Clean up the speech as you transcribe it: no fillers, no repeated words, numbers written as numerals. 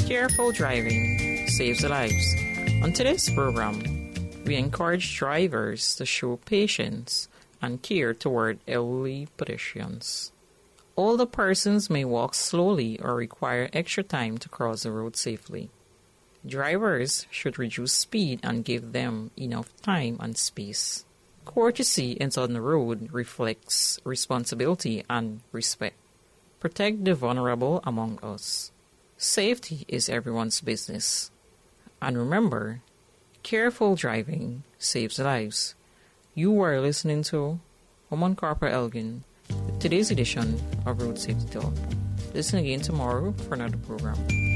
Careful driving saves lives. On today's program, we encourage drivers to show patience and care toward elderly pedestrians. Older persons may walk slowly or require extra time to cross the road safely. Drivers should reduce speed and give them enough time and space. Courtesy on the road reflects responsibility and respect. Protect the vulnerable among us. Safety is everyone's business. And remember, careful driving saves lives. You are listening to Woman Corporal Elgin with today's edition of Road Safety Talk. Listen again tomorrow for another program.